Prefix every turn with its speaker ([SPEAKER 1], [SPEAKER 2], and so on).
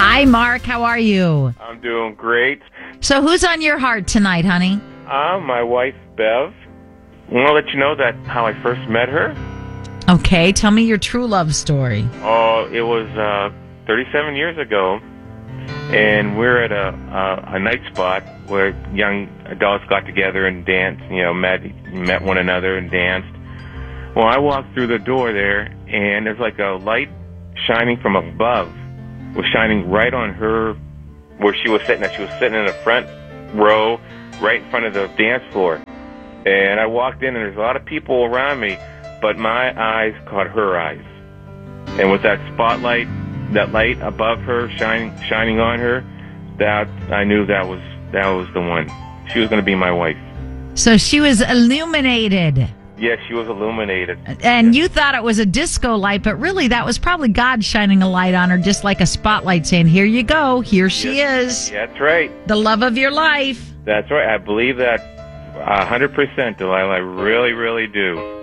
[SPEAKER 1] Hi, Mark. How are you?
[SPEAKER 2] I'm doing great.
[SPEAKER 1] So who's on your heart tonight, honey?
[SPEAKER 2] My wife, Bev. I want to let you know that how I first met her.
[SPEAKER 1] Okay, tell me your true love story.
[SPEAKER 2] Oh, it was 37 years ago, and we're at a night spot where young adults got together and danced, met one another and danced. Well, I walked through the door there, and there's like a light shining from above. It was shining right on her where she was sitting. She was sitting in the front row, right in front of the dance floor. And I walked in, and there's a lot of people around me, but my eyes caught her eyes. And with that spotlight, that light above her, shining on her, that I knew that was the one. She was going to be my wife.
[SPEAKER 1] So she was illuminated.
[SPEAKER 2] Yes, she was illuminated.
[SPEAKER 1] And you thought it was a disco light, but really that was probably God shining a light on her, just like a spotlight saying, here you go, here she is.
[SPEAKER 2] That's right.
[SPEAKER 1] The love of your life.
[SPEAKER 2] That's right. I believe that 100%, Delilah. I really, really do.